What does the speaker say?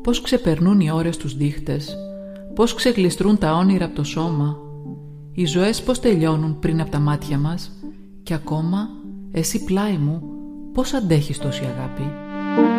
Πώς ξεπερνούν οι ώρες τους δίχτες, πώς ξεγλιστρούν τα όνειρα από το σώμα, οι ζωές πώς τελειώνουν πριν από τα μάτια μας, και ακόμα εσύ πλάι μου πώς αντέχεις τόση αγάπη.